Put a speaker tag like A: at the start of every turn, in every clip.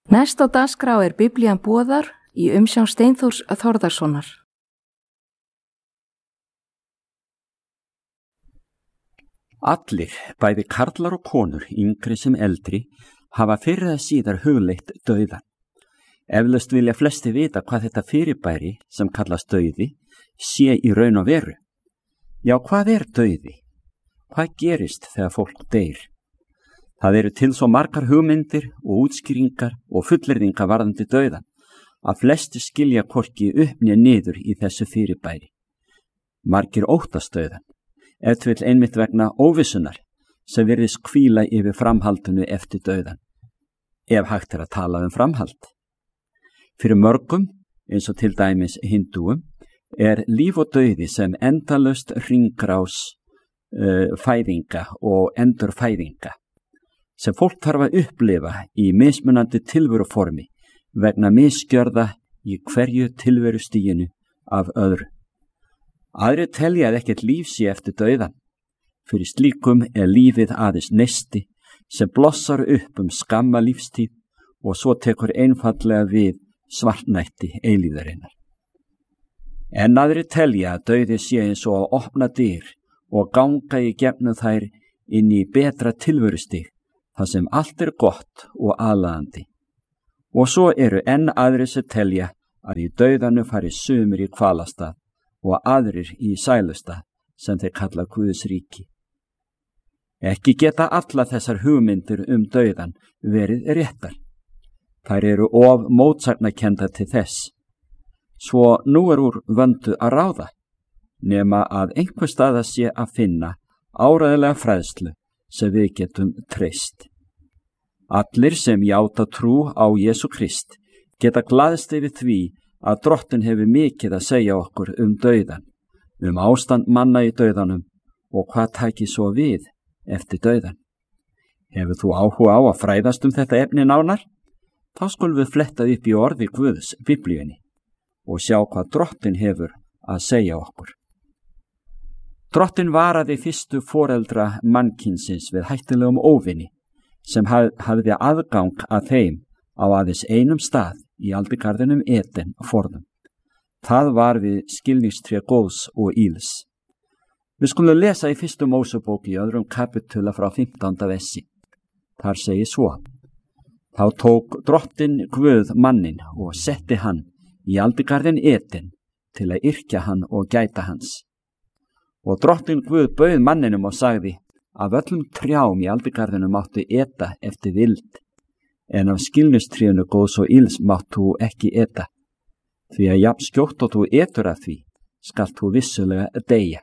A: Næst á dagskrá Biblían boðar í umsjón Steinþórs Þórðarsonar.
B: Allir, bæði karlar og konur, yngri sem eldri, hafa fyrr eða síðar hugleitt dauðan. Eflaust vilja flesti vita hvað þetta fyrirbæri, sem kallast dauði, sé í raun og veru. Já, hvað dauði? Hvað gerist þegar fólk deyr? Það eru til svo margar hugmyndir og útskýringar og fullyrðingar varðandi dauðan að flesti skilja hvorki upp né niður í þessu fyrirbæri. Margir óttast dauðan, ef til einmitt vegna óvissunar sem virðist hvíla yfir framhaldinu eftir dauðan, ef hægt að tala framhald. Fyrir mörgum, eins og til dæmis hindúum, líf og dauði sem endalaust hringrás fæðinga og endurfæðinga, sem fólk þarf að upplifa í mismunandi tilveruformi vegna misgjörða í hverju tilverustiginu af öðru. Aðrir telja að ekkert líf sé eftir dauðan. Fyrir slíkum lífið aðeins neisti sem blossar upp skamma lífstíð og svo tekur einfaldlega við svartnætti eilífðarinnar. En aðrir telja að dauði sé eins og að opna dyr og ganga í gegnum þær inn í betra tilverustig, það sem allt gott og aðlaðandi. Og svo eru enn aðrir sem telja að í dauðanu fari sumir í kvalastað og aðrir í sælustað sem þeir kalla Guðs ríki. Ekki geta alla þessar hugmyndir dauðan verið réttar. Þær eru of mótsagnakendar til þess. Svo nú úr vöndu að ráða, nema að einhver staða sé að finna áreiðanlega fræðslu sem við getum treyst. Allir sem játa trú á Jesú Krist geta glaðst yfir því að Drottinn hefur mikið að segja okkur dauðan, ástand manna í dauðanum og hvað taki svo við eftir dauðan. Hefur þú áhuga á að fræðast þetta efni nánar? Þá skulum við fletta upp í orði Guðs, Biblíunni, og sjá hvað Drottinn hefur að segja okkur. Drottinn varaði fyrstu foreldra mannkynsins við hættulegum óvini sem hafði aðgang að þeim á aðeins einum stað í aldingarðinum Eden forðum. Það var við skilningstré góðs og íls. Við skulum lesa í fyrstu Mósebók í 2. kapitula frá 15. versi. Þar segir svo: Þá tók Drottinn Guð manninn og setti hann í aldingarðin Eden til að yrkja hann og gæta hans. Og Drottinn Guð bauð manninum og sagði: Af öllum trjám í aldingarðinum máttu eta eftir vild, en af skilningstrénu góðs og íls máttu ekki eta, því að jafn skjótt og þú etur af því, skalt þú vissulega deyja.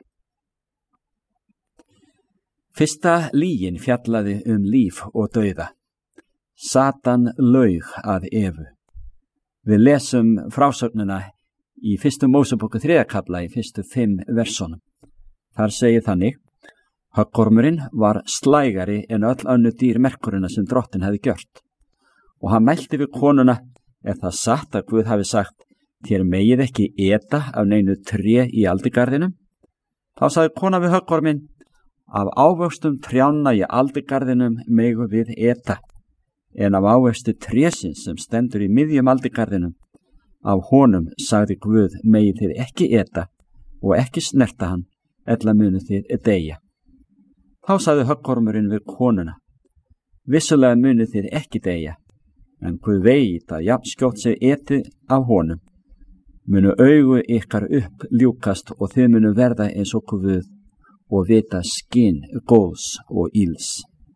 B: Fyrsta lygin fjallaði líf og dauða. Satan laug að Evu. Við lesum frásögnina í 1. Mósebók 3. kafla í fyrstu 5 versunum. Þar segir þannig: Höggormurinn var slægari en öll önnur dýr merkurina sem Drottinn hefði gjört. Og hann mælti við konuna: það satt að Guð hafi sagt: Þér megið ekki eta af neinu tré í aldingarðinum? Þá sagði kona við höggorminn: Af ávöxtum trjánna í aldingarðinum megum við eta, en af ávöxtu trésins sem stendur í miðjum aldingarðinum, af honum, sagði Guð, megið þið ekki eta og ekki snerta hann, ella munu þið deyja. Þá sagði höggormurinn við konuna: Vissulega munu þið ekki deyja, en Guð veit að jafn skjótt sem etið af honum, munu augu ykkar upp ljúkast og þið munu verða eins og Guð og vita skyn góðs og íls.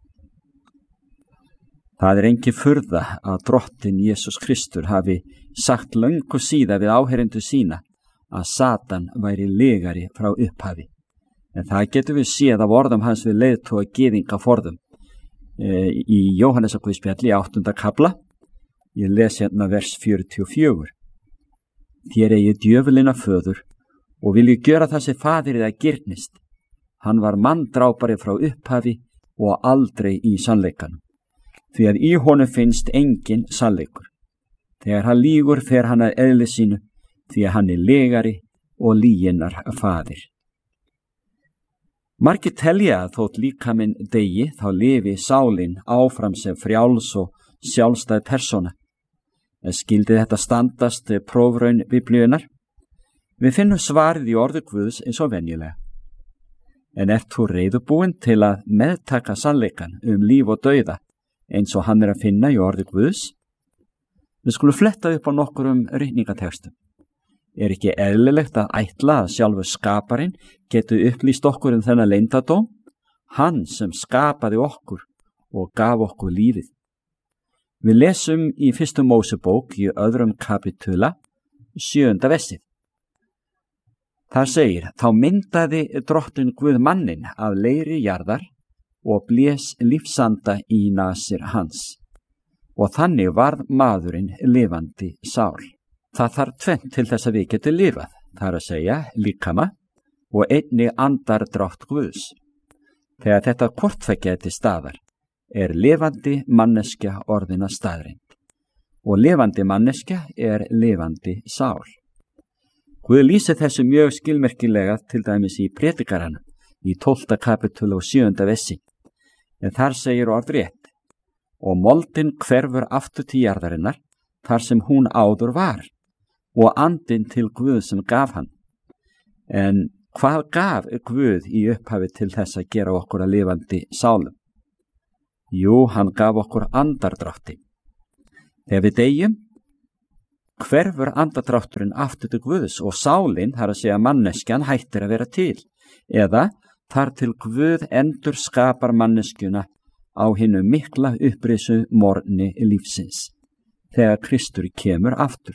B: Það engin furða að Drottinn Jesús Kristur hafi sagt löngu síðar við áheyrendur sína að Satan væri legari frá upphafi. En það getum við séð af orðum hans við leiðtoga gyðinga forðum. Í Jóhannesarguðspjalli 8. kafla, ég les hérna vers 44. Þér eigið djöfulinn að föður og vilju gjöra það sem faðirið að girnist. Hann var manndrápari frá upphafi og aldrei í sannleikanum, því að í honum finnst engin sannleikur. Þegar hann lýgur fer hann að eðli sínu, því að hann legari og lyginnar faðir. Margir telja að þótt líkaminn deyi þá lifi sálin áfram sem frjáls og sjálfstæð persóna Skildi þetta standast prófraun Biblíunnar? Við finnum svarið í orði Guðs eins og venjulega. En ert þú reiðubúin til að meðtaka sannleikan líf og dauða eins og hann að finna í orði Guðs? Við skulum fletta upp á nokkurum ritningatekstum. Ekki eðlilegt að ætla að sjálfur skaparinn geti upplýst okkur þennan leyndardóm? Hann sem skapaði okkur og gaf okkur lífið. Við lesum í 1. Mósebók í 2. kapitula 7. versið. Þar segir, þá myndaði drottinn Guð manninn af leiri jarðar og blés lífsanda í nasir hans. Og þannig varð maðurinn lifandi sál. Það þarf tvennt til þess að við getum lifað, það að segja líkama og einnig andardrátt Guðs. Þegar þetta hvorttveggja til staðar, lifandi manneskja orðina staðreind. Og lifandi manneskja lifandi sál. Guð lýsir þessu mjög skilmerkilega til dæmis í Predikaranum í 12. kapitúlu og 7. versi. En þar segir orðrétt, og moldin hverfur aftur til jarðarinnar þar sem hún áður var, og andinn til Guð sem gaf hann. En hvað gaf Guð í upphafi til þess að gera okkur að lifandi sálum? Jú, hann gaf okkur andardrátti. Þegar við deyjum, hverfur andardrátturinn aftur til Guðs og sálinn, þar að segja manneskjan, hættir að vera til, eða þar til Guð endur skapar manneskjuna á hinu mikla upprisu morgni lífsins, þegar Kristur kemur aftur.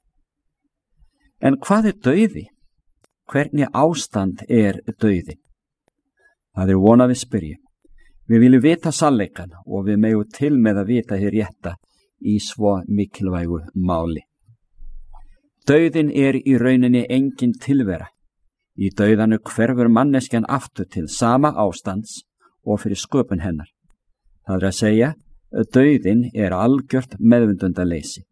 B: En hvað dauði? Hvernig ástand dauði? Það vonað við spyrjum. Við viljum vita sannleikann og við megum til með að vita hið rétta í svo mikilvægu máli. Dauðin í rauninni engin tilvera. Í dauðanu hverfur manneskjan aftur til sama ástands og fyrir sköpun hennar. Það að segja, dauðin algjört meðvitundaleysi.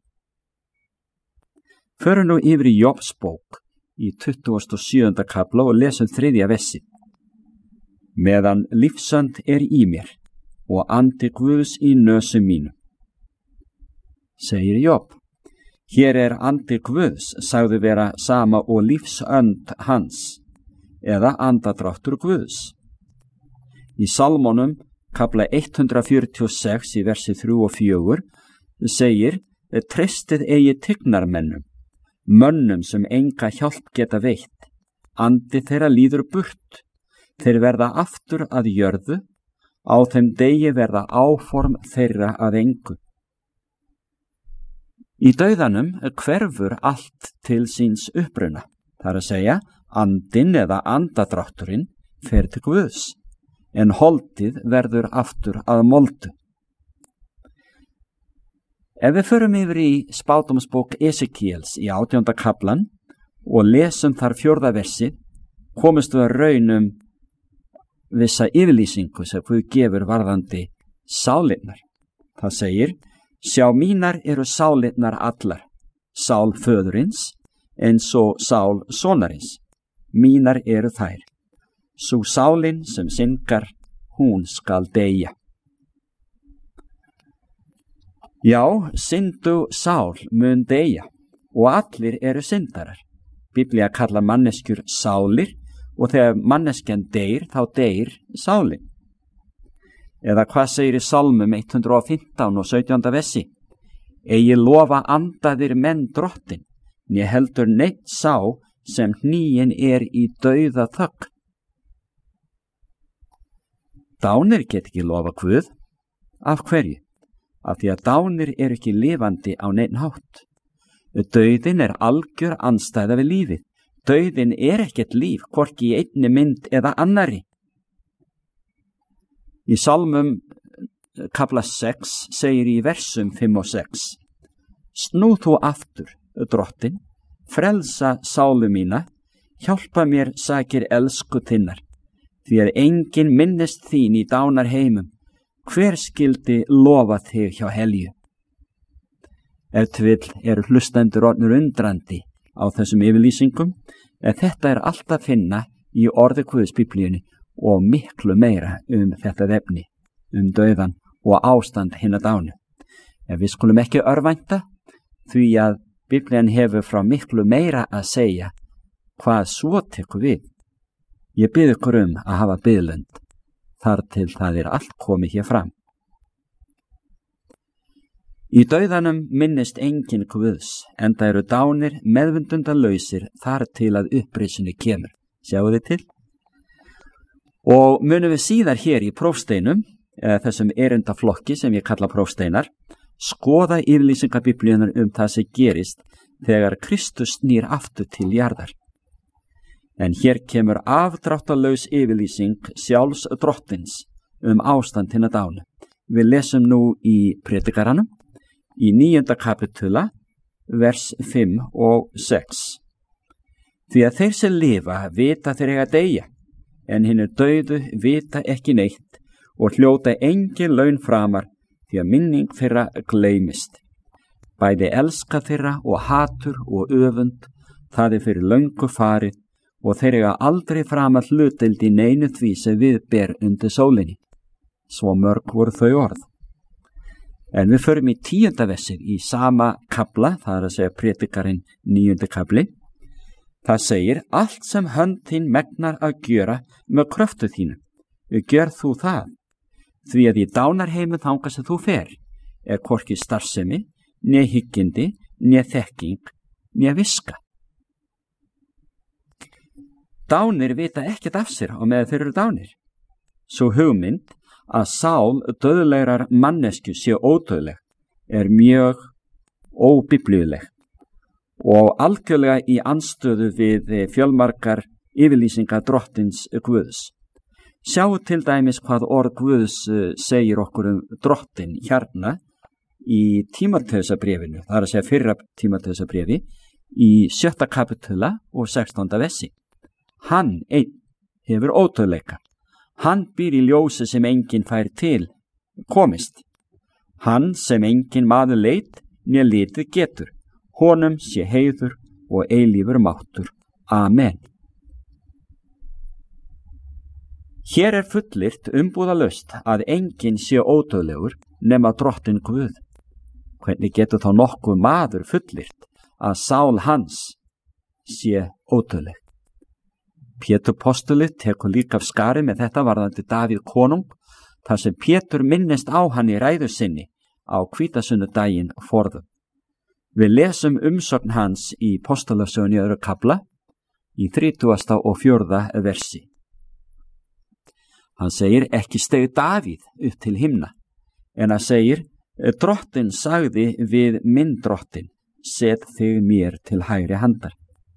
B: Förum nú yfir í Jóbs bók í 27. kafla og lesum 3. versi. Meðan lífsönd í mér og andi Guðs í nösum mínum. Segir Jób, hér andi Guðs, sagði vera sama og lífsönd hans, eða andadráttur Guðs. Í Salmonum, kafla 146 í versi 3 og 4, segir, treystið eigi tignarmennum, mönnum sem enga hjálp geta veitt, andi þeirra líður burt, þeir verða aftur að jörðu, á þeim degi verða áform þeirra að engu. Í dauðanum hverfur allt til síns uppruna, þar að segja, andinn eða andadrátturinn fer til Guðs, en holdið verður aftur að moldu. Ef við förum yfir í spádómsbók Esekíels í 18. kaflan og lesum þar 4. versi, komumst við að raunum vissa yfirlýsingu sem Guð gefur varðandi sálinnar. Það segir, sjá mínar eru sálinnar allar, sál föðurins eins og sál sonarins, mínar eru þær. Sú sálin sem syndgar, hún skal deyja. Já, syndu sál mun deyja og allir eru syndarar. Biblía kallar manneskjur sálir og þegar manneskjan deyr, þá deyr sálin. Eða hvað segir í Salmum 115 og 17. versi? Eigi lofa andaðir menn drottin, né heldur neitt sá sem hníin í dauða þögn. Dánir get ekki lofa Guð. Af hverju? Af því að dánir ekki lifandi á neinn hátt. Dauðin algjör andstæða við lífið. Dauðin ekkert líf, hvorki í einni mynd eða annari. Í Salmum kafla 6 segir í versum 5 og 6, snú þú aftur, drottin, frelsa sálu mína, hjálpa mér sakir elsku þinnar, því að enginn minnist þín í dánar heimum, hver skildi lofa þig hjá helju? Ef til vill hlustendur orðnir undrandi á þessum yfirlýsingum, en þetta allt að finna í orði Guðs Biblíunni og miklu meira þetta efni, dauðan og ástand hinna dánu. Ef við skulum ekki örvænta, því að Biblían hefur frá miklu meira að segja hvað svo tekur við. Ég bið ykkur að hafa biðlund þar til það allt komið hér fram. Í dauðanum minnist enginn Guðs, enda eru dánir meðvindundalausir þar til að upprisinu kemur. Sjáu þið til? Og munum við síðar hér í prófsteinum, þessum erindaflokki sem ég kalla prófsteinar, skoða yfirlýsingar Biblíunar það sem gerist þegar Kristus snýr aftur til jarðar. En hér kemur afdráttarlaus yfirlýsing sjálfs drottins ástand hinna dánu. Við lesum nú í Predikaranum, í 9. kapitula, vers 5 og 6. Því að þeir sem lifa vita þeir eiga að deyja, en hinir dauðu vita ekki neitt og hljóta engin laun framar, því að minning þeirra gleymist. Bæði elska þeirra og hatur og öfund, það fyrir löngu farið, og þeir eiga aldrei framar hlutdeild í neinu því sem við ber undir sólinni. Svo mörg voru þau orð. En við förum í 10. versið í sama kafla, það að segja Predikarinn 9. kafli. Það segir, allt sem hönd þín megnar að gjöra með kröftu þínu, gjör þú það. Því að í dánarheimu þangað sem þú fer, hvorki starfsemi, né hyggindi, né þekking, né viska. Dánir vita ekkert af sér á meðan þeir eru dánir. Svo hugmynd að sál döðlegrar mannesku sé ódöðleg mjög óbiblíuleg og algjörlega í andstöðu við fjölmargar yfirlýsingar drottins Guðs. Sjáu til dæmis hvað orð Guðs segir okkur drottin hérna í Tímóteusarbréfinu, það að segja fyrra Tímóteusarbréfi, í 7. kapitula og 16. versi. Hann einn hefur ódöðleika. Hann býr í ljósi sem enginn fær til komist. Hann sem enginn maður leit né litið getur. Honum sé heiður og eilífur máttur. Amen. Hér fullyrt umbúðalaust að enginn sé ódöðlegur nema drottin Guð. Hvernig getur þá nokkuð maður fullyrt að sál hans sé ódöðleg? Pétur postuli tekur líka af skari með þetta varðandi Davíð konung, þar sem Pétur minnist á hann í ræðu sinni á hvítasunnudaginn forðum. Við lesum umsögn hans í Postulasögunni 2. kafla í 30. og 4. versi. Hann segir, ekki steig Davíð upp til himna, en hann segir, drottin sagði við minn drottin, set þig mér til hægri handar.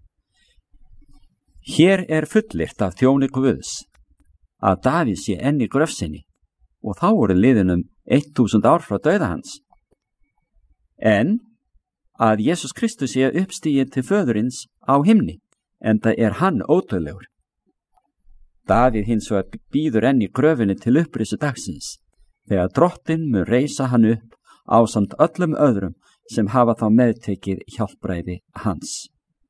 B: Hér fullyrt af þjóni Guðs að Davíð sé enn í gröfsinni og þá voru liðin 1000 ár frá dauða hans. En að Jesús Kristus sé uppstiginn til föðurins á himni, enda hann ódöðlegur. Davíð hins vegar bíður enn í gröfinni til upprisu dagsins, þegar drottin mun reisa hann upp ásamt öllum öðrum sem hafa þá meðtekið hjálpræði hans.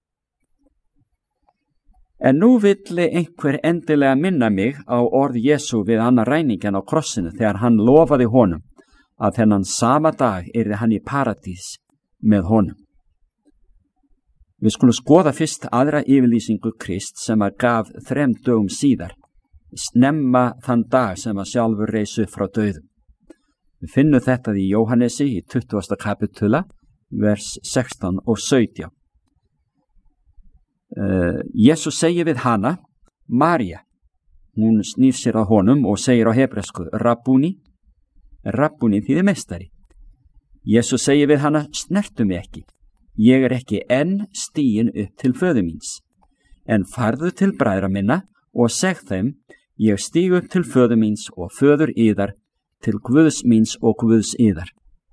B: En nú vill einhver endilega minna mig á orð Jesú við annar ræningjan á krossinu þegar hann lofaði honum að þennan sama dag yrði hann í paradís með honum. Við skulum skoða fyrst aðra yfirlýsingu Krist sem gaf 3 dögum síðar, snemma þann dag sem sjálfur reis upp frá dauðum. Við finnum þetta í Jóhannesi í 20. kapitula, vers 16 og 17. Jesús segir við hana, María. Hún snýr sér að honum og segir á hebresku, Rabbúni. Rabbúni þýðir meistari. Jesús segir við hana, snertu mig ekki. Ég ekki enn stiginn upp til föður míns. En farðu til bræðra minna og seg þeim, ég stíg upp til föður míns og föður yðar, til Guðs míns og Guðs yðar.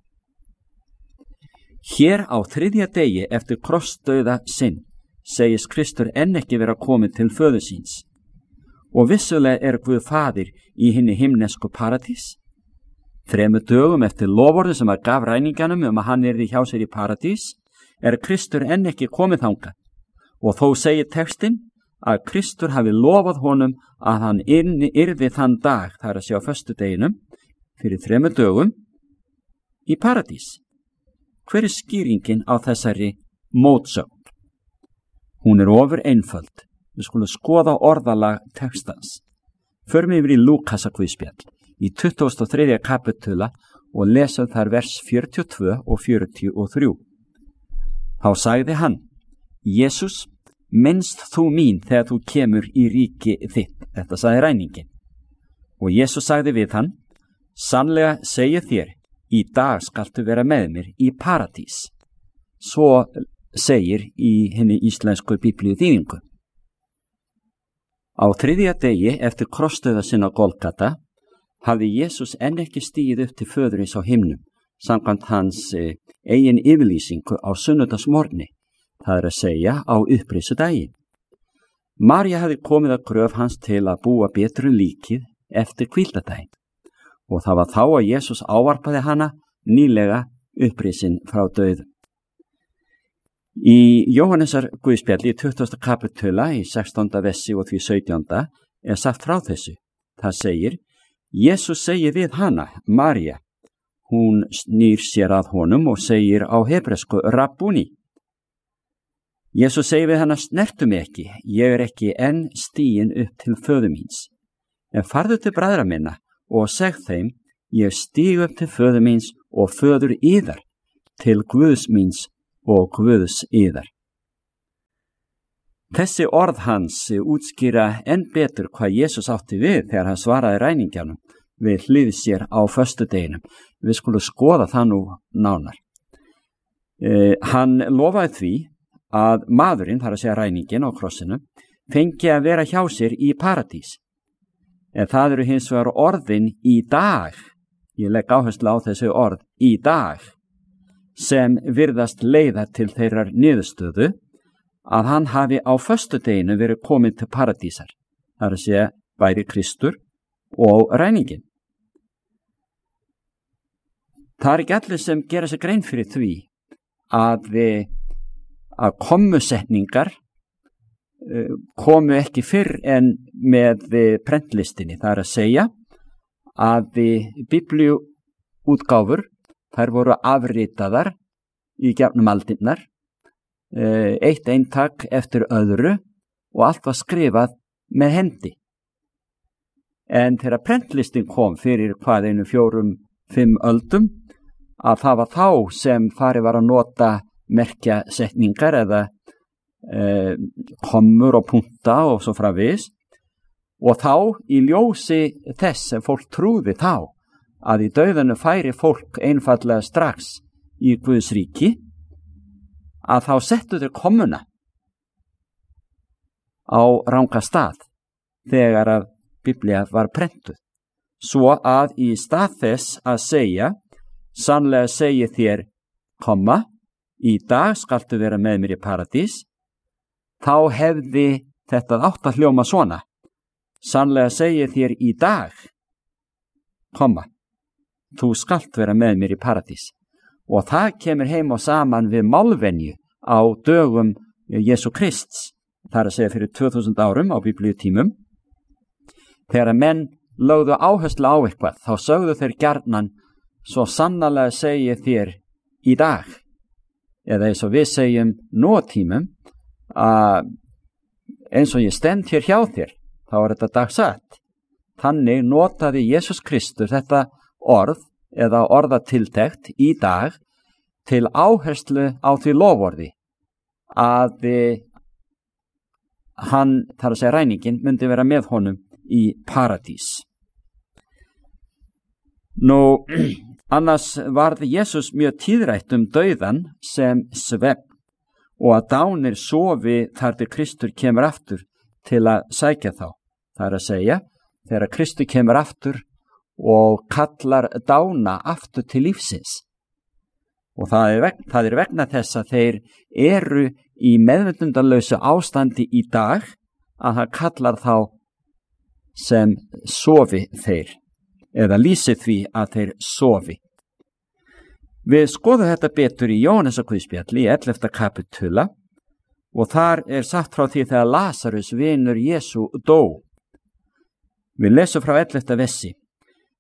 B: Hér á 3. degi eftir krossdauða sinn segist Kristur enn ekki vera komið til föður síns. Og vissulega Guð faðir í hinni himnesku paradís. 3 dögum eftir loforðu sem gaf ræningjanum að hann yrði hjá sér í paradís, Kristur enn ekki komið þangað. Og þó segir textinn að Kristur hafi lofað honum að hann yrði þann dag, þar að sjá föstudeginum, fyrir 3 dögum, í paradís. hver er skýringin á þessari mótsögn? Hún er ofur einföld. Við skulum skoða orðalag textans. Förum yfir í Lúkasarguðspjall í 23. kapitula og lesum þar vers 42 og 43. Þá sagði hann: Jesús, minnst þú mín þegar þú kemur í ríki þitt. Þetta sagði ræningin. Og Jesús sagði við hann: Sannlega segi þér, í dag skaltu vera með mér í paradís. Svo segir í hinni íslensku biblíu þýðingu. Á 3. degi eftir krossdauða sinna á Golgata hafði Jesús enn ekki stigið upp til föðurins á himnum, samkvæmt hans eigin yfirlýsingu á sunnudagsmorgni, það er að segja á upprisudaginn. María hafði komið að gröf hans til að búa betur líkið eftir hvíldadaginn, og það var þá að Jesús ávarpaði hana nýlega upprisin frá dauðum. Í Jóhannesar Guðspjalli í 20. kapitula í 16. versi og því 17. er sagt frá þessu. Það segir: Jesús segir við hana, María. Hún snýr sér að honum og segir á hebresku Rabbúni. Jesús segir við hana: Snertu mig ekki, ég er ekki enn stiginn upp til föður míns. En farðu til bræðra minna og seg þeim: Ég stíg upp til föður míns og föður yðar, til Guðs míns og Guðs yðar. Þessi orð hans útskýra enn betur hvað Jesús átti við þegar hann svaraði ræningjanum við hlið sér á föstudeginum. Við skulum skoða það nú nánar. Hann lofaði því að maðurinn, þar að segja ræningin á krossinum, fengi að vera hjá sér í paradís. En það eru hins vegar orðin í dag, ég legg áherslu á þessu orð, í dag, sem virðast leiða til þeirrar niðurstöðu að hann hafi á föstudeginu verið komið til paradísar. Það er að segja bæði Kristur og ræningin. Það er ekki allir sem gera sig grein fyrir því að komusetningar komu ekki fyrr en með prentlistinni. Það er að segja að biblíuútgáfur, þær voru afritaðar í gegnum aldirnar, eitt eintak eftir öðru og allt var skrifað með hendi. En þegar prentlistin kom fyrir 4-5 öldum, að það var þá sem farið var að nota merkjasetningar eða kommur og punta og svo framvegis, og þá í ljósi þess sem fólk trúði þá að í dauðanu færi fólk einfallega strax í Guðs ríki, að þá settu þeir kommuna á ranga stað þegar að Biblía var prentuð, svo að í stað þess að segja: Sannlega segi þér, komma, í dag skaltu vera með mér í paradís, þá hefði þetta átt að hljóma svona: Sannlega segi þér í dag, komma, þú skalt vera með mér í paradís. Og það kemur heim og saman við málvenju á dögum Jesú Krists, það er að segja fyrir 2000 árum á biblíutímum. Þegar menn lögðu áherslu á eitthvað, þá sögðu þeir gjarnan: Svo sannarlega segi þér í dag. Eða eins og við segjum nú á tímum, eins og ég stend hér hjá þér, þá er þetta dagsatt. Þannig notaði Jesús Kristur þetta orð eða orðatiltekt í dag til áherslu á því loforði að hann, þar að segja ræningin, myndi vera með honum í paradís. Nú, annars varð Jesús mjög tíðrætt dauðan sem svefn og að dánir sofi þar til Kristur kemur aftur til að sækja þá. Það er að segja, þegar Kristur kemur aftur og kallar dána aftur til lífsins. Og það er vegna þess að þeir eru í meðvitundalausu ástandi í dag að hann kallar þá sem sofi þeir, eða lýsir því að þeir sofi. Við skoðum þetta betur í Jóhannesar Guðspjalli í 11. kapitula og þar er sagt frá því þegar Lazarus vinur Jesú dó. Við lesum frá 11. versi.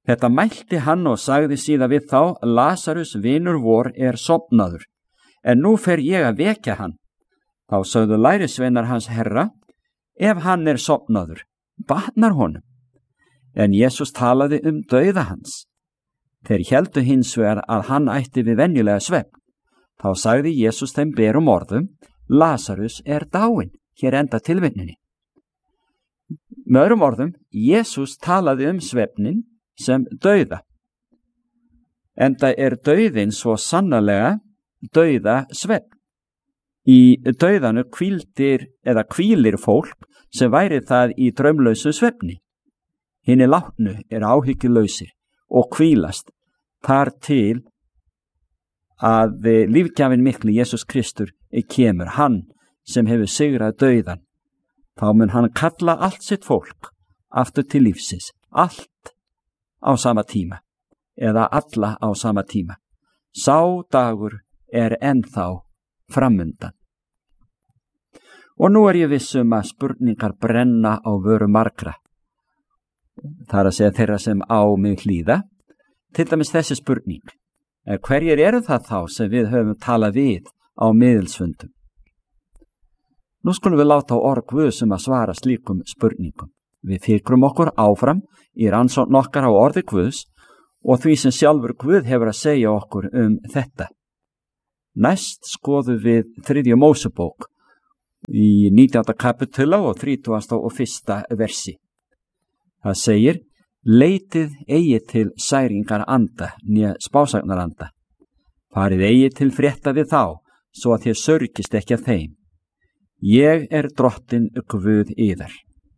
B: Þetta mælti hann og sagði síðan við þá, Lasarus vinur vor sofnaður, en nú fer ég að vekja hann. Þá sögðu lærisveinar hans Herra, ef hann sofnaður, batnar honum. En Jesús talaði dauða hans. Þeir héldu hins vegar að hann ætti við venjulega svefn. Þá sagði Jesús þeim berum orðum, Lasarus dáinn, hér enda tilvitnunin. Með öðrum orðum, Jesús talaði svefnin sem dauða. Enda dauðinn svo sannarlega dauða svefn. Í dauðanu hvílir fólk sem væri það í draumlausu svefni. Hinir látnu áhyggjulausir og hvílast þar til að lífgjafinn mikli Jesús Kristur kemur, hann sem hefur sigrað dauðan. Þá mun hann kalla allt sitt fólk aftur til lífsins, allt á sama tíma, eða alla á sama tíma. Sá dagur ennþá framundan. Og nú ég viss að spurningar brenna á vöru margra. Það að segja þeirra sem á mig hlýða. Til dæmis þessi spurning. Hverjir það þá sem við höfum talað við á miðilsfundum? Nú skulum við láta á orð Guðs að svara slíkum spurningum. Við fikrum okkur áfram í rannsókn okkar á orði Guðs og því sem sjálfur Guð hefur að segja okkur þetta. Næst skoðum við 3. Mósebók í 19. kapitula og 31. versi. Það segir, leitið eigi til særingar anda, né spásagnar anda. Farið eigi til frétta við þá, svo að þér sörgist ekki af þeim. Ég drottinn Guð yðar.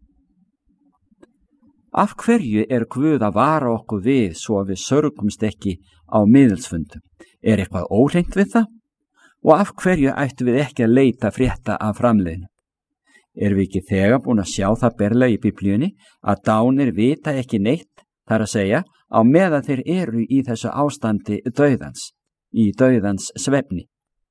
B: Af hverju Guð að vara okkur við svo að við sörgumst ekki á miðilsfundum? Eitthvað óhreint við það? Og af hverju ættu við ekki að leita frétta af framleiðinu? Við ekki þegar búin að sjá það berlega í Biblíunni að dánir vita ekki neitt, þar að segja, á meðan þeir í þessu ástandi dauðans, í dauðans svefni.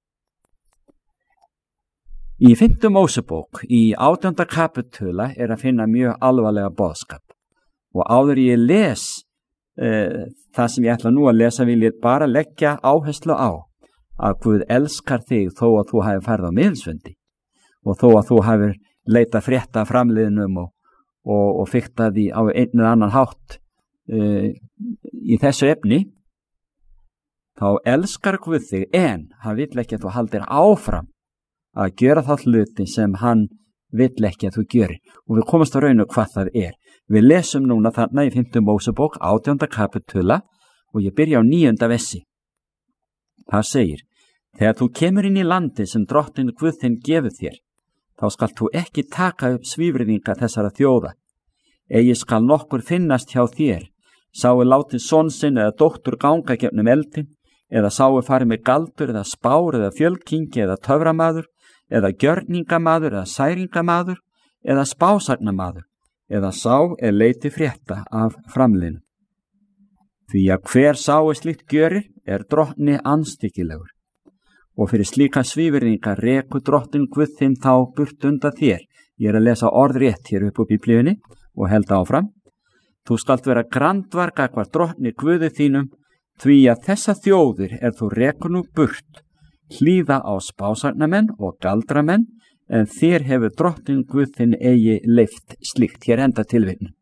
B: Í 5. Mósebók, í 18. kapitula að finna mjög alvarlega boðskap. Og áður ég les það sem ég ætla nú að lesa vil ég bara leggja áherslu á að Guð elskar þig þó að þú hafi farið á miðilsfundi og þó að þú hafi leitað frétta framliðnum og fikta því á einn eða annan hátt í þessu efni, þá elskar Guð þig en hann vill ekki að þú haldir áfram að gera þá hluti sem hann vill ekki að þú gjörir. Og við komumst á raunu hvað það Við lesum núna þarna í 5. Mósebók 18. kapitula og ég byrja á 9. versi. Það segir, þegar þú kemur inn í landi sem drottinn Guð þinn gefur þér, þá skalt þú ekki taka upp svívirðinga þessara þjóða. Eigi skal nokkur finnast hjá þér, sáu látið son sinn eða dóttur ganga gegnum eldin, eða sáu farið með galdur eða spár eða fjölkingi eða töframaður, eða gjörningamaður eða særingamaður, eða spásagnamaður, eða sá leiti frétta af framliðnum. Því að hver sáu slíkt gjörir drottni andstyggilegur. Og fyrir slíka svívirðinga rekur drottinn Guð þinn þá burt undan þér. Ég að lesa orðrétt hér upp á Biblíunni og held áfram. Þú skalt vera grandvar gagnvart drottni Guði þínum, því að þessa þjóðir þú rekur nú burt, hlýða á spásagnamenn og galdramenn, en þér hefur drottinn Guð þinn eigi leyft slíkt. Hér enda tilvitnun.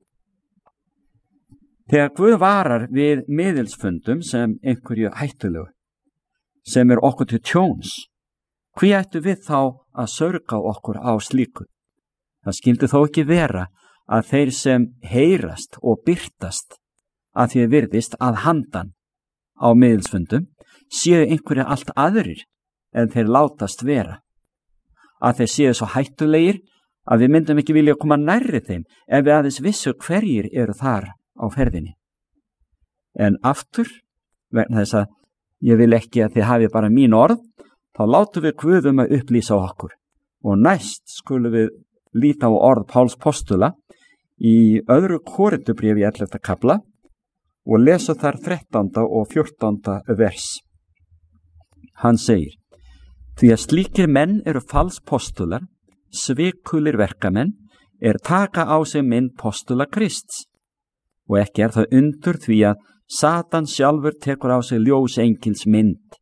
B: Þegar Guð varar við miðilsfundum sem einhverju hættulegu, sem okkur til tjóns, hví ættu við þá að sörga okkur á slíku? Það skyldi þó ekki vera að þeir sem heyrast og birtast að því virðist að handan á miðilsfundum séu einhverju allt aðrir en þeir látast vera. Að þeir séu svo hættulegir að við myndum ekki vilja koma nærri þeim ef við aðeins vissu hverjir þar á ferðinni. En aftur, vegna þess að ég vil ekki að þið hafi bara mín orð, þá látum við Guð að upplýsa okkur. Og næst skulum við líta á orð Páls postula í 2. Korintubréfi 11. kafla og lesa þar 13. og 14. vers. Hann segir, því að slíkir menn falspostular, svikulir verkamenn, taka á sig mynd postula Krists og ekki það undur því að Satan sjálfur tekur á sig ljósengils mynd.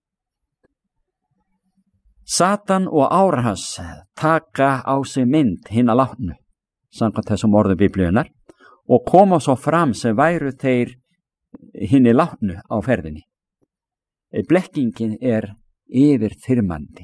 B: Satan og árar hans taka á sig mynd hinna látnu, samkvæmt þessum orðum Biblíunnar, og koma svo fram sem væru þeir hinni látnu á ferðinni. Blekkingin yfirþyrmandi.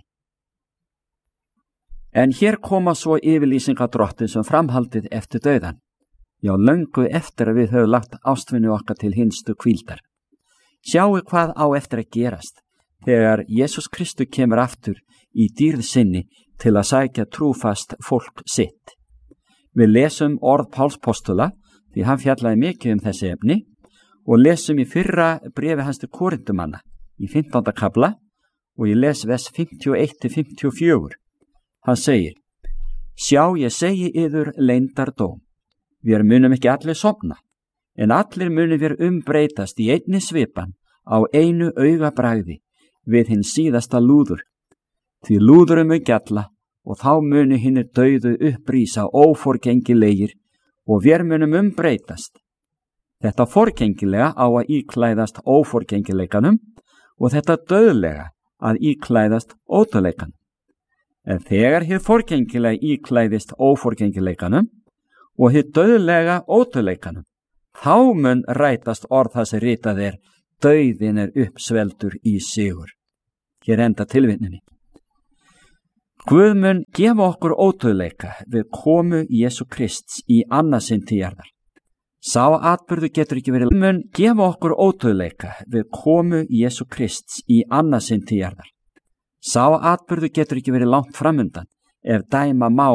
B: En hér koma svo yfirlýsingadrottin sem framhaldið eftir dauðan, já löngu eftir að við höfum lagt ástvinni okkar til hinstu hvíldar. Sjáu hvað á eftir að gerast þegar Jesús Kristur kemur aftur í dýrð sinni til að sækja trúfast fólk sitt. Við lesum orð Páls postula, því hann fjallaði mikið þessi efni, og lesum í fyrra bréfi hans til Korintumanna í 15. kafla, og ég les vers 51-54. Hann segir: Sjá, ég segi yður leyndardóm. Við munum ekki allir sofna, en allir munum við umbreytast í einni svipan á einu augabragði við hinn síðasta lúður. Því lúðurum gjalla, og þá munu hinir dauðu upprísa óforgengilegir, og við munum umbreytast. Þetta forgengilega á að íklæðast óforgengileikanum, og þetta dauðlega að íklæðast ódauðleikanum. En þegar hið forgengilega íklæðist óforgengileikanum og hið dauðlega ódauðleikanum, þá mun rætast orð það sem ritað dauðinn uppsveldur í sigur. Hér enda tilvitnunin. Guð mun gefa okkur ódauðleika við komu Jesú Krists í annað sinn til jarðar. Sá atburður getur ekki verið. Guð mun gefa okkur ódauðleika við komu Jesú Krists í annað sinn til jarðar. Sá atburður getur ekki verið langt framundan ef dæma má